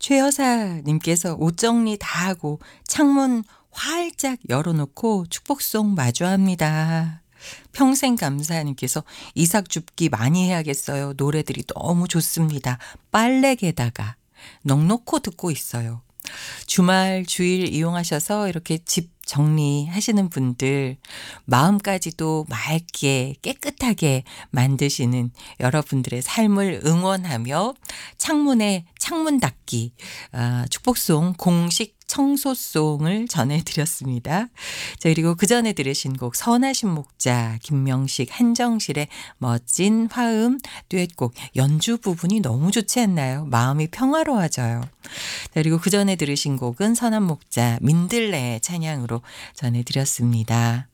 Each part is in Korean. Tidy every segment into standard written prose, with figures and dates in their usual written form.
최 여사님께서 옷 정리 다 하고 창문 활짝 열어놓고 축복송 마주합니다. 평생 감사님께서 이삭 줍기 많이 해야겠어요. 노래들이 너무 좋습니다. 빨래개다가 넋놓고 듣고 있어요. 주말 주일 이용하셔서 이렇게 집 정리하시는 분들 마음까지도 맑게 깨끗하게 만드시는 여러분들의 삶을 응원하며 창문에 창문 닫기 축복송 공식 청소송을 전해드렸습니다. 자, 그리고 그 전에 들으신 곡 선하신 목자 김명식 한정실의 멋진 화음 듀엣곡 연주 부분이 너무 좋지 않나요? 마음이 평화로워져요. 자, 그리고 그 전에 들으신 곡은 선한 목자 민들레 찬양으로 전해드렸습니다.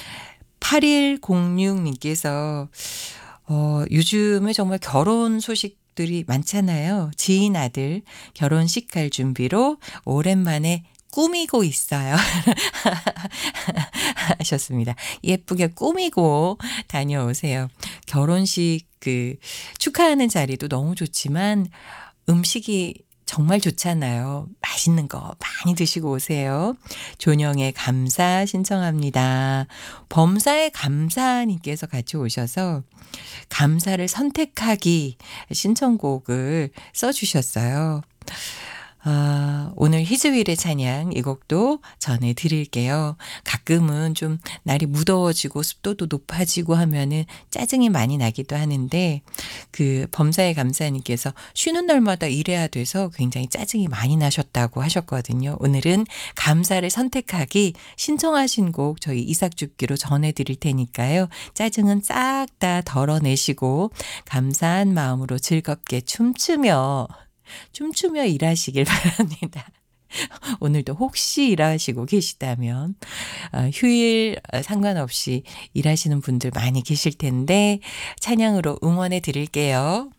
8106님께서 요즘에 정말 결혼 소식들이 많잖아요. 지인 아들 결혼식 갈 준비로 오랜만에 꾸미고 있어요. 하셨습니다. 예쁘게 꾸미고 다녀오세요. 결혼식 축하하는 자리도 너무 좋지만 음식이 정말 좋잖아요. 맛있는 거 많이 드시고 오세요. 존영의 감사 신청합니다. 범사의 감사님께서 같이 오셔서 감사를 선택하기 신청곡을 써주셨어요. 오늘 희주일의 찬양 이 곡도 전해드릴게요. 가끔은 좀 날이 무더워지고 습도도 높아지고 하면은 짜증이 많이 나기도 하는데 범사의 감사님께서 쉬는 날마다 일해야 돼서 굉장히 짜증이 많이 나셨다고 하셨거든요. 오늘은 감사를 선택하기 신청하신 곡 저희 이삭줍기로 전해드릴 테니까요. 짜증은 싹 다 덜어내시고 감사한 마음으로 즐겁게 춤추며 일하시길 바랍니다. 오늘도 혹시 일하시고 계시다면 휴일 상관없이 일하시는 분들 많이 계실 텐데 찬양으로 응원해 드릴게요.